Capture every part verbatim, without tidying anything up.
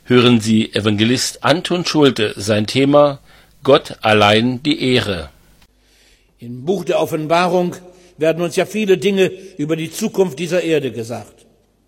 hören Sie Evangelist Anton Schulte, sein Thema Gott allein die Ehre. Im Buch der Offenbarung werden uns ja viele Dinge über die Zukunft dieser Erde gesagt.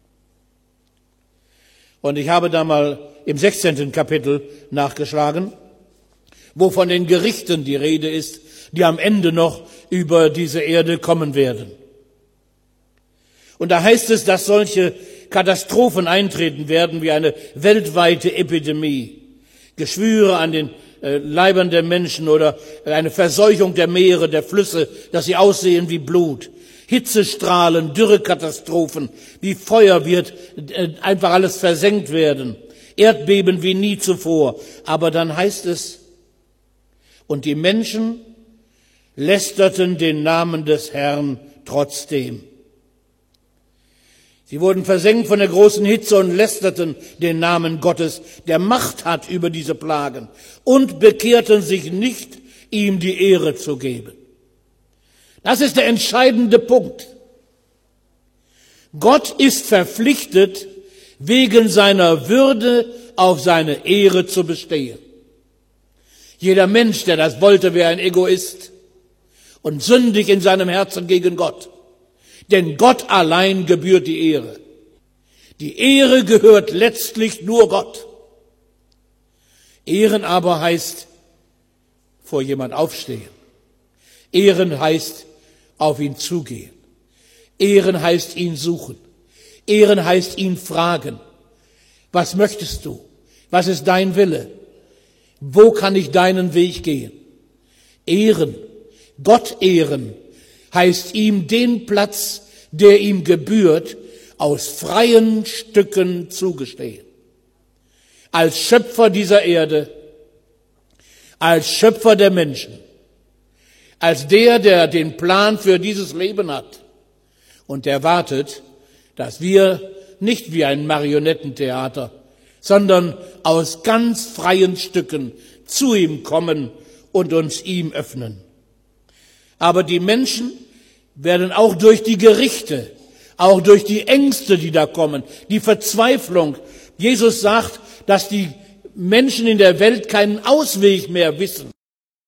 Und ich habe da mal im sechzehnten Kapitel nachgeschlagen, wo von den Gerichten die Rede ist, die am Ende noch über diese Erde kommen werden. Und da heißt es, dass solche Katastrophen eintreten werden wie eine weltweite Epidemie, Geschwüre an den äh, Leibern der Menschen oder eine Verseuchung der Meere, der Flüsse, dass sie aussehen wie Blut, Hitzestrahlen, Dürrekatastrophen, wie Feuer wird äh, einfach alles versenkt werden, Erdbeben wie nie zuvor. Aber dann heißt es, und die Menschen lästerten den Namen des Herrn trotzdem. Sie wurden versenkt von der großen Hitze und lästerten den Namen Gottes, der Macht hat über diese Plagen, und bekehrten sich nicht, ihm die Ehre zu geben. Das ist der entscheidende Punkt. Gott ist verpflichtet, wegen seiner Würde auf seine Ehre zu bestehen. Jeder Mensch, der das wollte, wäre ein Egoist und sündig in seinem Herzen gegen Gott. Denn Gott allein gebührt die Ehre. Die Ehre gehört letztlich nur Gott. Ehren aber heißt vor jemand aufstehen. Ehren heißt auf ihn zugehen. Ehren heißt ihn suchen. Ehren heißt ihn fragen. Was möchtest du? Was ist dein Wille? Wo kann ich deinen Weg gehen? Ehren, Gott ehren, heißt ihm den Platz, der ihm gebührt, aus freien Stücken zugestehen. Als Schöpfer dieser Erde, als Schöpfer der Menschen, als der, der den Plan für dieses Leben hat und der wartet, dass wir nicht wie ein Marionettentheater, sondern aus ganz freien Stücken zu ihm kommen und uns ihm öffnen. Aber die Menschen werden auch durch die Gerichte, auch durch die Ängste, die da kommen, die Verzweiflung. Jesus sagt, dass die Menschen in der Welt keinen Ausweg mehr wissen.